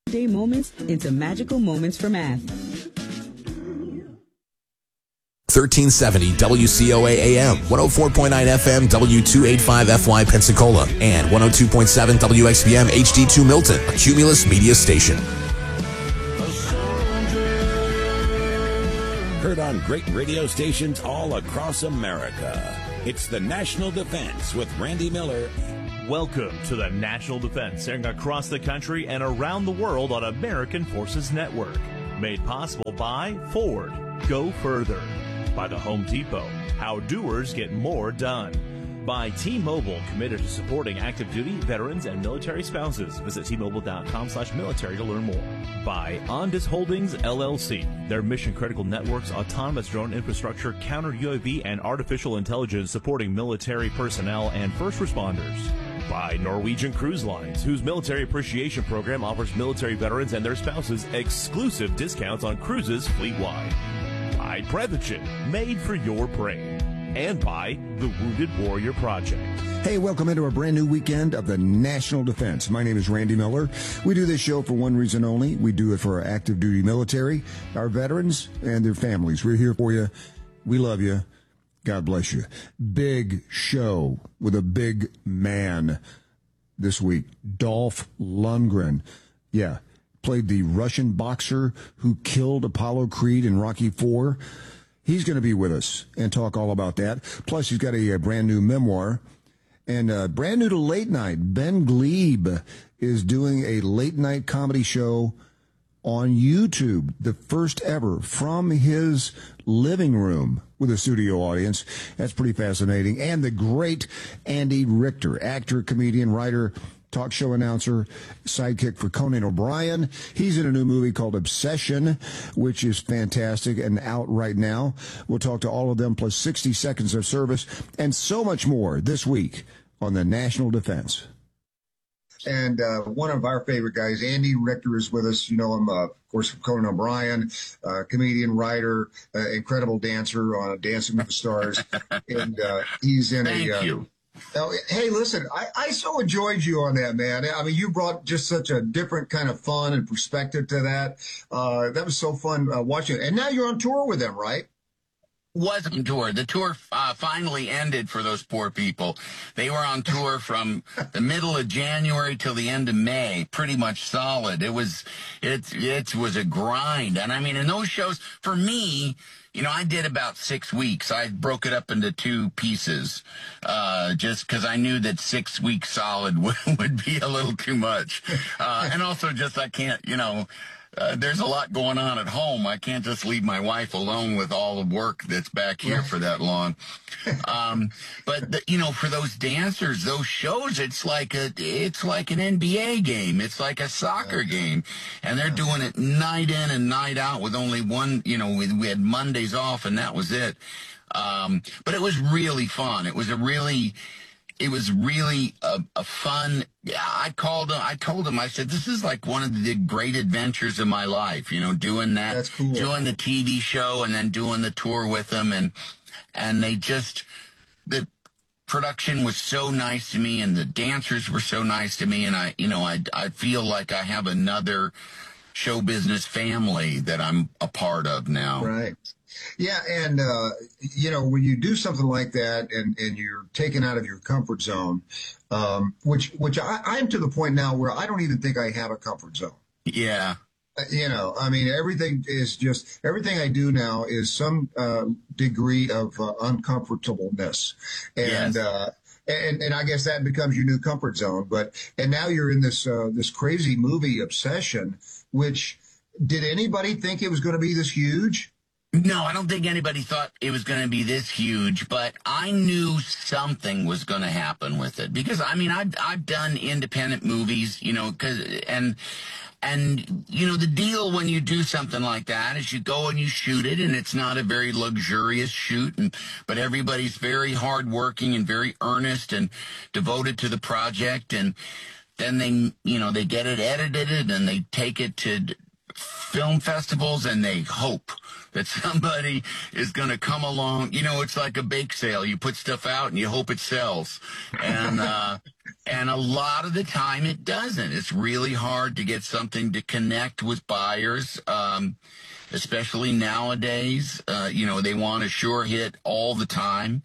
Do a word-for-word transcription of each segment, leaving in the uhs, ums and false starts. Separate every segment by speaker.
Speaker 1: Day moments into magical moments for math.
Speaker 2: thirteen seventy W C O A A M, one oh four point nine F M, W two eighty-five F Y Pensacola, and one oh two point seven W X B M H D two Milton, a Cumulus media station.
Speaker 3: Heard on great radio stations all across America. It's the National Defense with Randy Miller.
Speaker 4: Welcome to the National Defense, airing across the country and around the world on American Forces Network. Made possible by Ford. Go further. By the Home Depot. How doers get more done. By T-Mobile, committed to supporting active duty, veterans, and military spouses. Visit T-Mobile.com slash military to learn more. By Ondas Holdings, L L C. Their mission-critical networks, autonomous drone infrastructure, counter-U A V, and artificial intelligence supporting military personnel and first responders. By Norwegian Cruise Lines, whose military appreciation program offers military veterans and their spouses exclusive discounts on cruises fleet-wide. By Prevagen, made for your brain. And by the Wounded Warrior Project.
Speaker 5: Hey, welcome into a brand new weekend of the National Defense. My name is Randy Miller. We do this show for one reason only. We do it for our active duty military, our veterans, and their families. We're here for you. We love you. God bless you. Big show with a big man this week. Dolph Lundgren. Yeah. Played the Russian boxer who killed Apollo Creed in Rocky four. He's going to be with us and talk all about that. Plus, he's got a, a brand new memoir. And uh, brand new to late night, Ben Glebe is doing a late night comedy show on YouTube, the first ever, from his living room with a studio audience. That's pretty fascinating. And the great Andy Richter, actor, comedian, writer, talk show announcer, sidekick for Conan O'Brien. He's in a new movie called Obsession, which is fantastic and out right now. We'll talk to all of them, plus sixty seconds of service, and so much more this week on the National Defense. And uh, one of our favorite guys, Andy Richter, is with us. You know him, uh, of course, from Conan O'Brien, uh, comedian, writer, uh, incredible dancer on Dancing with the Stars. And uh, he's in
Speaker 6: Thank
Speaker 5: a... Uh,
Speaker 6: you.
Speaker 5: Oh, hey, listen, I, I so enjoyed you on that, man. I mean, you brought just such a different kind of fun and perspective to that. Uh, that was so fun uh, watching it. And now you're on tour with them, right?
Speaker 6: Was on tour. The tour uh, finally ended for those poor people. They were on tour from the middle of January till the end of May, pretty much solid. It was, it, it was a grind. And I mean, in those shows, for me, you know, I did about six weeks. I broke it up into two pieces, uh, just because I knew that six weeks solid would, would be a little too much. Uh, and also just I can't, you know, uh, there's a lot going on at home. I can't just leave my wife alone with all the work that's back here for that long. Um, but, the, you know, for those dancers, those shows, it's like a, it's like an N B A game. It's like a soccer game. And they're doing it night in and night out with only one, you know, we, we had Mondays off and that was it. Um, but it was really fun. It was a really, it was really a, a fun, yeah, I called him, I told him, I said, this is like one of the great adventures of my life, you know, doing that,
Speaker 5: That's cool.
Speaker 6: doing the T V show and then doing the tour with them. And, and they just, the production was so nice to me and the dancers were so nice to me. And I, you know, I, I feel like I have another show business family that I'm a part of now.
Speaker 5: Right. Yeah, and, uh, you know, when you do something like that and, and you're taken out of your comfort zone, um, which which I, I'm to the point now where I don't even think I have a comfort zone.
Speaker 6: Yeah.
Speaker 5: Uh, You know, I mean, everything is just, everything I do now is some uh, degree of uh, uncomfortableness. And,
Speaker 6: Yes.
Speaker 5: uh, and, and I guess that becomes your new comfort zone. But, and now you're in this, uh, this crazy movie Obsession, which, did anybody think it was going to be this huge?
Speaker 6: No, I don't think anybody thought it was going to be this huge, but I knew something was going to happen with it because, I mean, I've, I've done independent movies, you know, cause, and, and, you know, the deal when you do something like that is you go and you shoot it and it's not a very luxurious shoot, and, but everybody's very hardworking and very earnest and devoted to the project. And then they, you know, they get it edited and they take it to film festivals and they hope that somebody is going to come along. You know, it's like a bake sale. You put stuff out and you hope it sells. And, uh, and a lot of the time it doesn't. It's really hard to get something to connect with buyers. Um, especially nowadays, uh, you know, they want a sure hit all the time.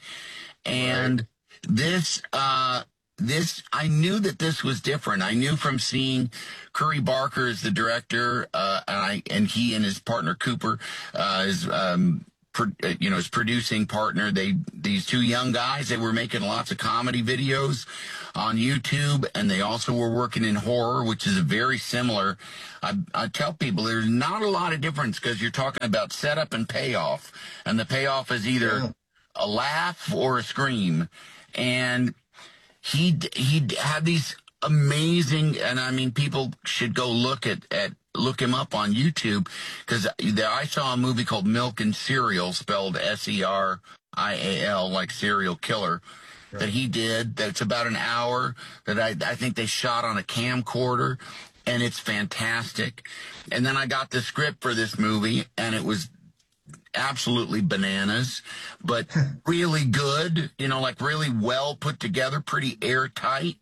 Speaker 6: And right. this, uh, this, I knew that this was different. I knew from seeing Curry Barker as the director, uh, and I, and he and his partner Cooper, uh, is, um, pro, you know, his producing partner. They, these two young guys, they were making lots of comedy videos on YouTube, and they also were working in horror, which is very similar. I, I tell people there's not a lot of difference because you're talking about setup and payoff, and the payoff is either yeah. a laugh or a scream. And he he had these amazing, and I mean, people should go look at, at look him up on YouTube, because I saw a movie called Milk and Cereal, spelled S E R I A L, like serial killer, right. that he did. That's about an hour that I, I think they shot on a camcorder, and it's fantastic. And then I got the script for this movie, and it was absolutely bananas, but really good, you know, like really well put together, pretty airtight.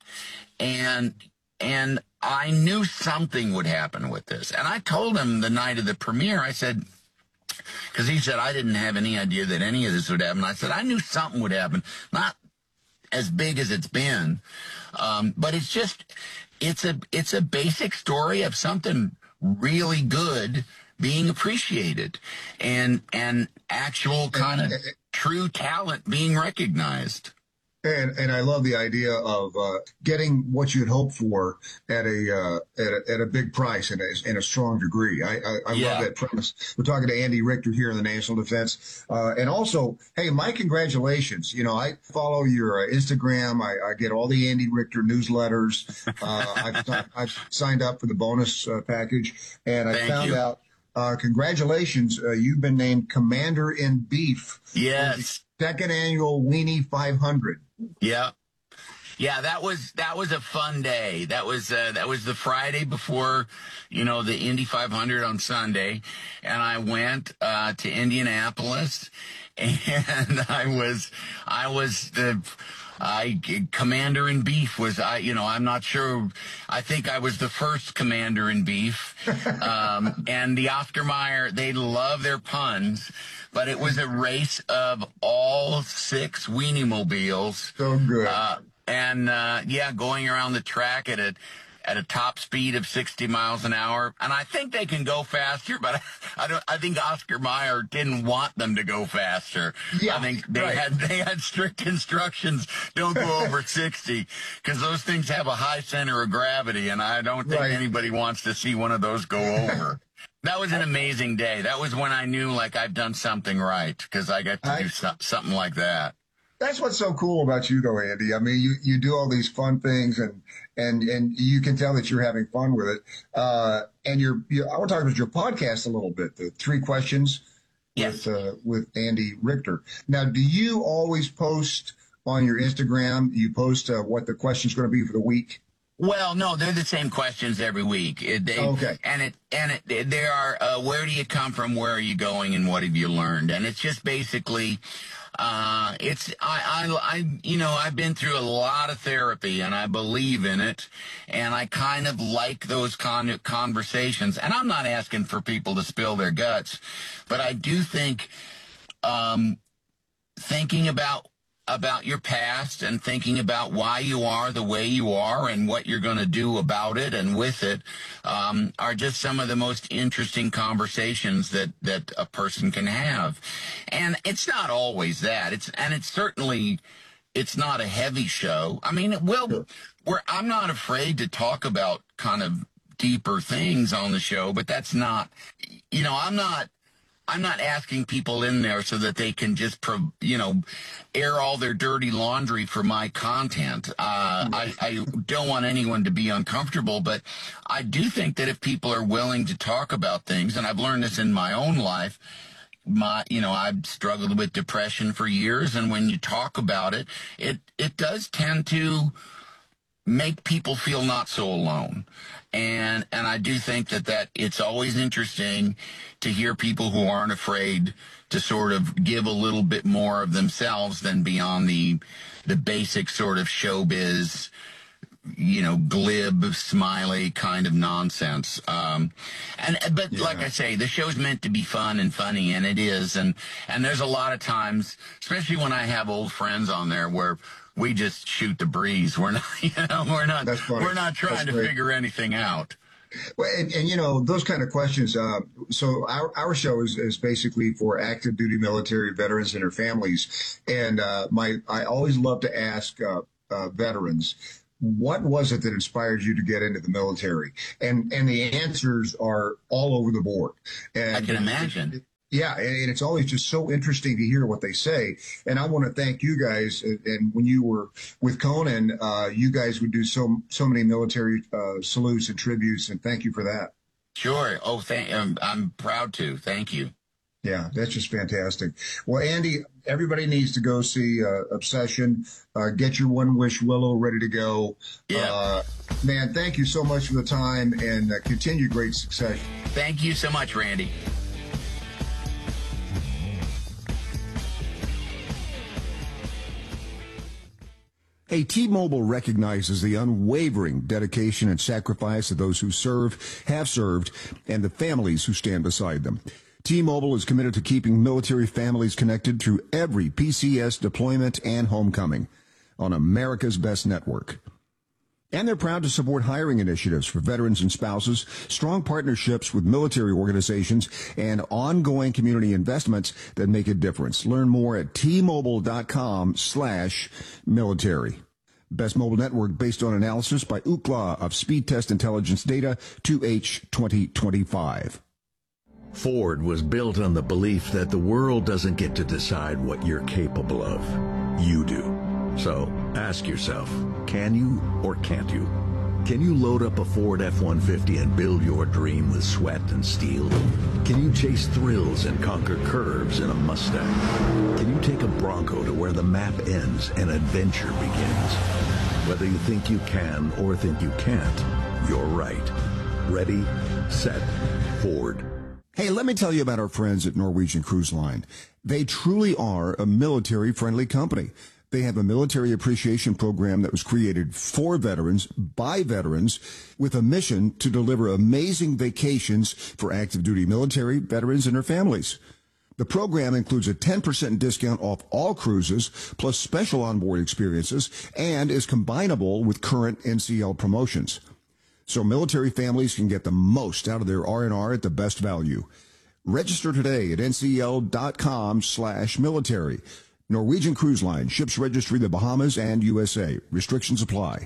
Speaker 6: And, and I knew something would happen with this. And I told him the night of the premiere, I said, because he said, I didn't have any idea that any of this would happen. I said, I knew something would happen. Not as big as it's been. Um, but it's just, it's a, it's a basic story of something really good being appreciated, and and actual kind of true talent being recognized.
Speaker 5: And and I love the idea of uh, getting what you'd hope for at a uh, at a, at a big price and a, in a strong degree. I I, I
Speaker 6: yeah.
Speaker 5: love that premise. We're talking to Andy Richter here in the National Defense, uh, and also, hey, my congratulations. You know, I follow your uh, Instagram. I, I get all the Andy Richter newsletters. Uh, I've I've signed up for the bonus uh, package, and I
Speaker 6: Thank
Speaker 5: found
Speaker 6: you.
Speaker 5: out. Uh, congratulations, uh, you've been named Commander in Beef.
Speaker 6: Yes.
Speaker 5: Second annual Weenie five hundred.
Speaker 6: Yeah. Yeah, that was that was a fun day. That was uh, that was the Friday before, you know, the Indy five hundred on Sunday, and I went uh, to Indianapolis, and I was I was the I Commander in Beef was I you know I'm not sure. I think I was the first Commander in Beef, um, and the Oscar Mayer, they love their puns. But it was a race of all six Weenie-mobiles.
Speaker 5: So good.
Speaker 6: Uh, and, uh, yeah, going around the track at a, at a top speed of sixty miles an hour. And I think they can go faster, but I, I don't, I think Oscar Mayer didn't want them to go faster.
Speaker 5: Yeah,
Speaker 6: I think they
Speaker 5: right.
Speaker 6: had, they had strict instructions. Don't go over sixty, because those things have a high center of gravity. And I don't think
Speaker 5: Right.
Speaker 6: anybody wants to see one of those go over. That was an amazing day. That was when I knew, like, I've done something right, because I got to
Speaker 5: I,
Speaker 6: do so, something like that.
Speaker 5: That's what's so cool about you, though, Andy. I mean, you, you do all these fun things, and and and you can tell that you're having fun with it. Uh, and you're, you're I want to talk about your podcast a little bit. The Three Questions
Speaker 6: Yes.
Speaker 5: with uh, with Andy Richter. Now, do you always post on your Instagram? You post uh, what the question's going to be for the week?
Speaker 6: Well, no, they're the same questions every week. It, they,
Speaker 5: Okay.
Speaker 6: And it and it they are uh, where do you come from, where are you going, and what have you learned? And it's just basically, uh, it's I, I I you know I've been through a lot of therapy, and I believe in it, and I kind of like those con- conversations. And I'm not asking for people to spill their guts, but I do think, um, thinking about. about your past and thinking about why you are the way you are and what you're going to do about it and with it, um, are just some of the most interesting conversations that, that a person can have. And it's not always that. It's, and it's certainly, it's not a heavy show. I mean, it will, we're, I'm not afraid to talk about kind of deeper things on the show, but that's not, you know, I'm not, I'm not asking people in there so that they can just, pro, you know, air all their dirty laundry for my content. Uh, I, I don't want anyone to be uncomfortable, but I do think that if people are willing to talk about things, and I've learned this in my own life, my, you know, I've struggled with depression for years, and when you talk about it, it, it does tend to make people feel not so alone. And and I do think that, that it's always interesting to hear people who aren't afraid to sort of give a little bit more of themselves than beyond the the basic sort of showbiz, you know, glib, smiley kind of nonsense. Um, and but yeah. Like I say, the show's meant to be fun and funny, and it is. And and there's a lot of times, especially when I have old friends on there, where we just shoot the breeze. We're not, you know, we're not, we're not trying That's to great. figure anything out.
Speaker 5: Well, and, and, you know, those kind of questions. Uh, so our, our show is, is basically for active duty military veterans and their families. And uh, my I always love to ask uh, uh, veterans, what was it that inspired you to get into the military? And and the answers are all over the board. And
Speaker 6: I can imagine.
Speaker 5: It, Yeah, and it's always just so interesting to hear what they say. And I want to thank you guys. And when you were with Conan, uh, you guys would do so so many military uh, salutes and tributes, and thank you for that.
Speaker 6: Sure. Oh, thank. Um, I'm proud to. Thank you.
Speaker 5: Yeah, that's just fantastic. Well, Andy, everybody needs to go see uh, Obsession. Uh, get your One Wish Willow ready to go.
Speaker 6: Yeah.
Speaker 5: Uh, man, thank you so much for the time, and uh, continue great success.
Speaker 6: Thank you so much, Randy.
Speaker 5: Hey, T-Mobile recognizes the unwavering dedication and sacrifice of those who serve, have served, and the families who stand beside them. T-Mobile is committed to keeping military families connected through every P C S deployment and homecoming on America's best network. And they're proud to support hiring initiatives for veterans and spouses, strong partnerships with military organizations, and ongoing community investments that make a difference. Learn more at T-Mobile.com slash military. Best mobile network based on analysis by Ookla of Speed Test Intelligence Data two H twenty twenty-five.
Speaker 7: Ford was built on the belief that the world doesn't get to decide what you're capable of. You do. So ask yourself, can you or can't you? Can you load up a Ford F one fifty and build your dream with sweat and steel? Can you chase thrills and conquer curves in a Mustang? Can you take a Bronco to where the map ends and adventure begins? Whether you think you can or think you can't, you're right. Ready, set, Ford.
Speaker 5: Hey, let me tell you about our friends at Norwegian Cruise Line. They truly are a military-friendly company. They have a military appreciation program that was created for veterans, by veterans, with a mission to deliver amazing vacations for active duty military, veterans, and their families. The program includes a ten percent discount off all cruises, plus special onboard experiences, and is combinable with current N C L promotions. So military families can get the most out of their R and R at the best value. Register today at ncl.com slash military. Norwegian Cruise Line, ships registry the Bahamas and U S A. Restrictions apply.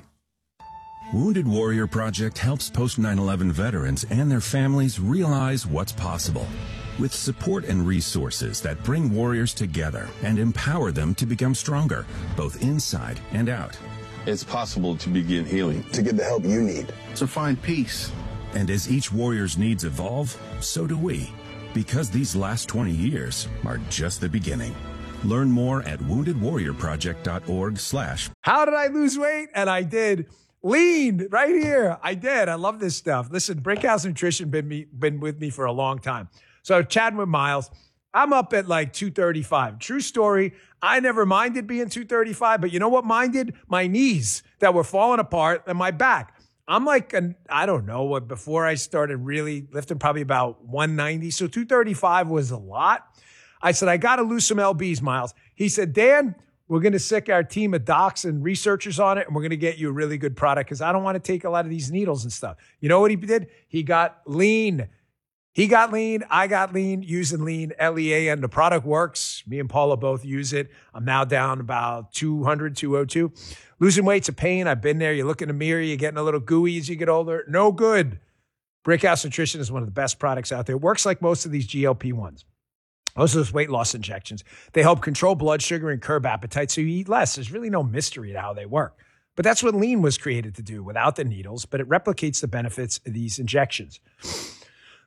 Speaker 8: Wounded Warrior Project helps post nine eleven veterans and their families realize what's possible. With support and resources that bring warriors together and empower them to become stronger, both inside and out.
Speaker 9: It's possible to begin healing,
Speaker 10: to get the help you need,
Speaker 9: to find peace.
Speaker 8: And as each warrior's needs evolve, so do we. Because these last twenty years are just the beginning. Learn more at wounded warrior project dot org slash.
Speaker 11: How did I lose weight? And I did. Lean right here. I did. I love this stuff. Listen, Brickhouse Nutrition been me been with me for a long time. So chatting with Miles, I'm up at like two thirty-five. True story. I never minded being two thirty-five, but you know what minded? My knees that were falling apart and my back. I'm like, an, I don't know what, before I started really lifting, probably about one ninety. So two thirty-five was a lot. I said, I got to lose some L Bs, Miles. He said, Dan, we're going to sick our team of docs and researchers on it, and we're going to get you a really good product because I don't want to take a lot of these needles and stuff. You know what he did? He got lean. He got lean. I got lean using lean, L E A N. The product works. Me and Paula both use it. I'm now down about two hundred, two oh two. Losing weight's a pain. I've been there. You look in the mirror, you're getting a little gooey as you get older. No good. Brickhouse Nutrition is one of the best products out there. It works like most of these G L P ones. Most of those weight loss injections. They help control blood sugar and curb appetite so you eat less. There's really no mystery to how they work. But that's what lean was created to do without the needles, but it replicates the benefits of these injections.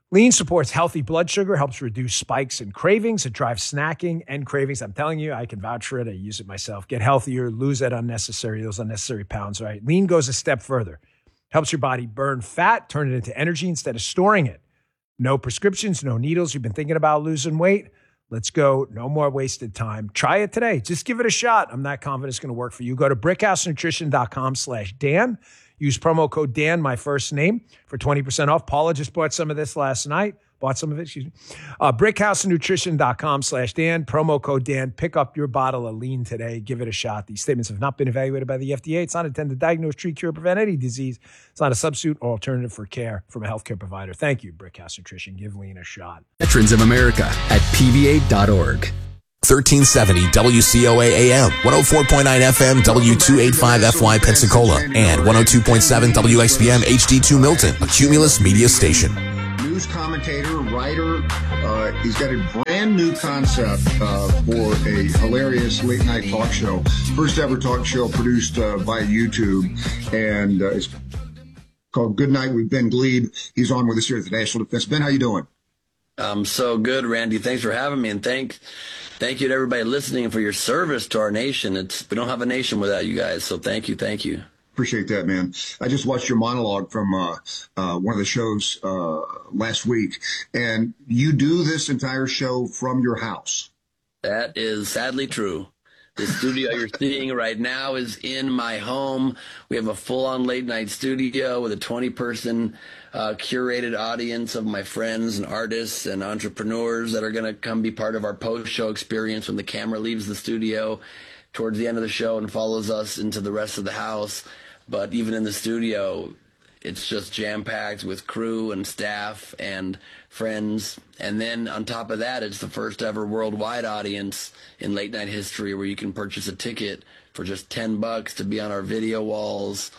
Speaker 11: Lean supports healthy blood sugar, helps reduce spikes and cravings. It drives snacking and cravings. I'm telling you, I can vouch for it. I use it myself. Get healthier, lose that unnecessary, those unnecessary pounds, right? Lean goes a step further. Helps your body burn fat, turn it into energy instead of storing it. No prescriptions, no needles. You've been thinking about losing weight? Let's go. No more wasted time. Try it today. Just give it a shot. I'm not confident it's going to work for you. Go to brickhousenutrition.com slash Dan. Use promo code Dan, my first name, for twenty percent off. Paula just bought some of this last night. Bought some of it, excuse me. Uh, brickhousenutrition.com slash Dan. Promo code Dan. Pick up your bottle of Lean today. Give it a shot. These statements have not been evaluated by the F D A. It's not intended to diagnose, treat, cure, prevent any disease. It's not a substitute or alternative for care from a healthcare provider. Thank you, Brickhouse Nutrition. Give Lean a shot.
Speaker 10: Veterans of America at P V A dot org.
Speaker 2: thirteen seventy W C O A A M, one oh four point nine F M, W two eighty-five F Y Pensacola, and one oh two point seven W X B M H D two Milton, a Cumulus media station.
Speaker 5: News commentator, writer. Uh, he's got a brand new concept uh, for a hilarious late night talk show. First ever talk show produced uh, by YouTube, and uh, it's called Good Night with Ben Glebe. He's on with us here at the National Defense. Ben, how you doing?
Speaker 12: I'm so good, Randy. Thanks for having me, and thank, thank you to everybody listening and for your service to our nation. It's we don't have a nation without you guys, so thank you, thank you.
Speaker 5: Appreciate that, man. I just watched your monologue from uh, uh, one of the shows uh, last week, and you do this entire show from your house.
Speaker 12: That is sadly true. The studio you're seeing right now is in my home. We have a full-on late-night studio with a twenty-person uh, curated audience of my friends and artists and entrepreneurs that are going to come be part of our post-show experience when the camera leaves the studio towards the end of the show and follows us into the rest of the house. But even in the studio, it's just jam-packed with crew and staff and friends. And then on top of that, it's the first ever worldwide audience in late night history where you can purchase a ticket for just ten bucks to be on our video walls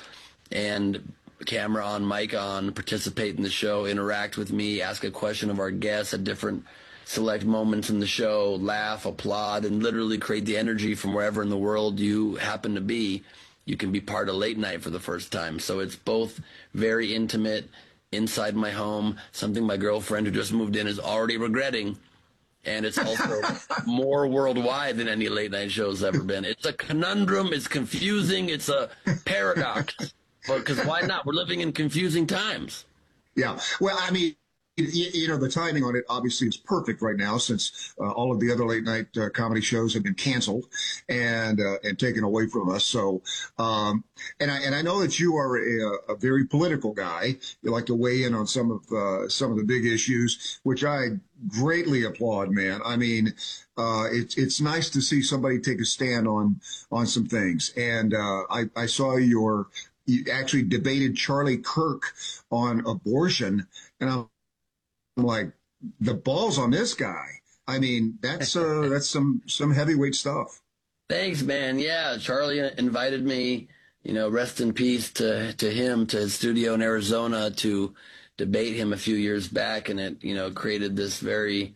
Speaker 12: and camera on, mic on, participate in the show, interact with me, ask a question of our guests at different select moments in the show, laugh, applaud, and literally create the energy from wherever in the world you happen to be. You can be part of late night for the first time. So it's both very intimate inside my home, something my girlfriend who just moved in is already regretting. And it's also more worldwide than any late night show's ever been. It's a conundrum. It's confusing. It's a paradox. Because why not? We're living in confusing times.
Speaker 5: Yeah. Well, I mean, you, you know, the timing on it obviously is perfect right now since uh, all of the other late night uh, comedy shows have been canceled and uh, and taken away from us. So, um, and I and I know that you are a, a very political guy. You like to weigh in on some of uh, some of the big issues, which I greatly applaud, man. I mean, uh, it's it's nice to see somebody take a stand on on some things. And uh, I I saw your you actually debated Charlie Kirk on abortion, and I'm I'm like, the balls on this guy. I mean, that's uh, that's some some heavyweight stuff.
Speaker 12: Thanks, man. Yeah, Charlie invited me, you know, rest in peace to to him, to his studio in Arizona to debate him a few years back, and it, you know, created this very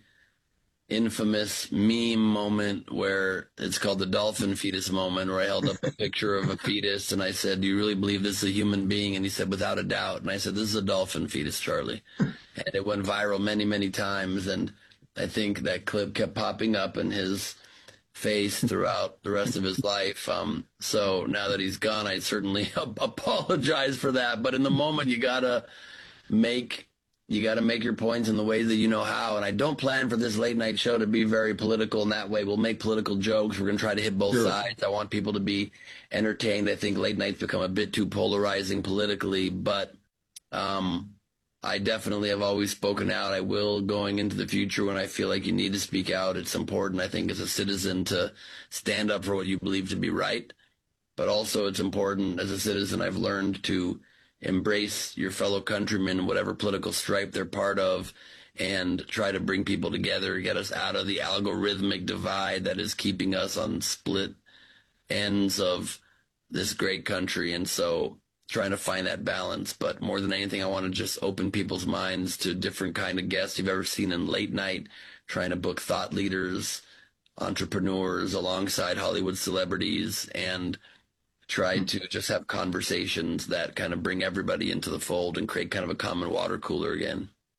Speaker 12: infamous meme moment where it's called the dolphin fetus moment, where I held up a picture of a fetus and I said, "Do you really believe this is a human being?" And he said, "Without a doubt." And I said, "This is a dolphin fetus, Charlie." And it went viral many, many times. And I think that clip kept popping up in his face throughout the rest of his life. Um, so now that he's gone, I certainly apologize for that. But in the moment, you gotta make You got to make your points in the way that you know how. And I don't plan for this late night show to be very political in that way. We'll make political jokes. We're going to try to hit both sure. sides. I want people to be entertained. I think late nights become a bit too polarizing politically, but um, I definitely have always spoken out. I will going into the future when I feel like you need to speak out. It's important, I think, as a citizen to stand up for what you believe to be right. But also it's important as a citizen, I've learned to embrace your fellow countrymen, whatever political stripe they're part of, and try to bring people together, get us out of the algorithmic divide that is keeping us on split ends of this great country. And so trying to find that balance. But more than anything, I want to just open people's minds to different kind of guests you've ever seen in late night, trying to book thought leaders, entrepreneurs alongside Hollywood celebrities, and try to just have conversations that kind of bring everybody into the fold and create kind of a common water cooler again.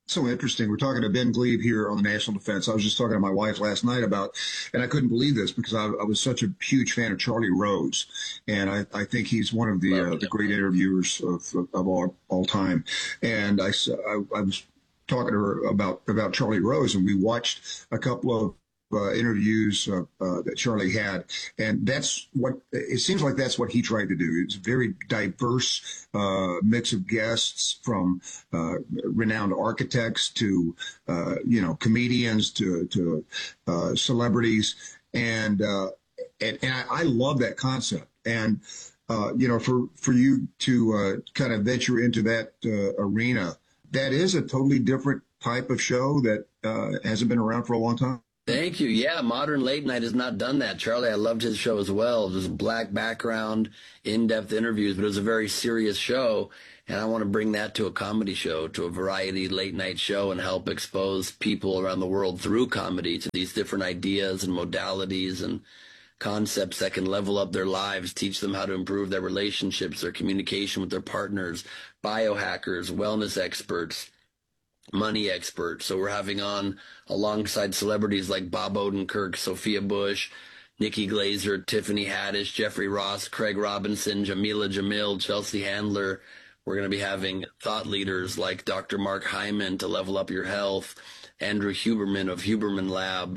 Speaker 5: So interesting. We're talking to Ben Glebe here on the National Defense. I was just talking to my wife last night about, and I couldn't believe this because I, I was such a huge fan of Charlie Rose, and I, I think he's one of the uh, the great interviewers of of, of all all time. And I, I I was talking to her about about Charlie Rose, and we watched a couple of Uh, interviews uh, uh, that Charlie had, and that's what it seems like. That's what he tried to do. It's a very diverse uh, mix of guests, from uh, renowned architects to uh, you know comedians to to uh, celebrities, and uh, and, and I, I love that concept. And uh, you know, for for you to uh, kind of venture into that uh, arena, that is a totally different type of show that uh, hasn't been around for a long time.
Speaker 12: Thank you. Yeah, modern late night has not done that. Charlie, I loved his show as well. It was black background, in-depth interviews, but it was a very serious show. And I want to bring that to a comedy show, to a variety late night show, and help expose people around the world through comedy to these different ideas and modalities and concepts that can level up their lives, teach them how to improve their relationships, their communication with their partners, biohackers, wellness experts, money experts. So we're having on alongside celebrities like Bob Odenkirk, Sophia Bush, Nikki Glaser, Tiffany Haddish, Jeffrey Ross, Craig Robinson, Jamila Jamil, Chelsea Handler. We're going to be having thought leaders like Doctor Mark Hyman to level up your health, Andrew Huberman of Huberman Lab,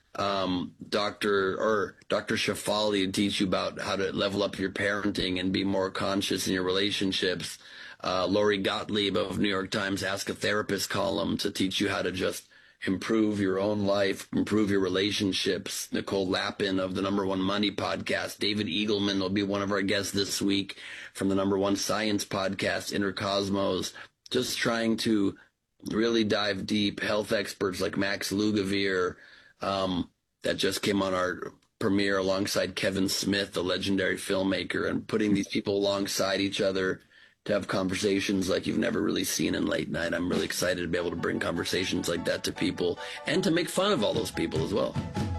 Speaker 12: um, Doctor or Doctor Shafali to teach you about how to level up your parenting and be more conscious in your relationships. Uh, Lori Gottlieb of New York Times Ask a Therapist column to teach you how to just improve your own life, improve your relationships. Nicole Lapin of the Number One Money podcast. David Eagleman will be one of our guests this week from the Number One Science podcast, Inner Cosmos. Just trying to really dive deep. Health experts like Max Lugavere, um, that just came on our premiere alongside Kevin Smith, the legendary filmmaker, and putting these people alongside each other to have conversations like you've never really seen in late night. I'm really excited to be able to bring conversations like that to people and to make fun of all those people as well.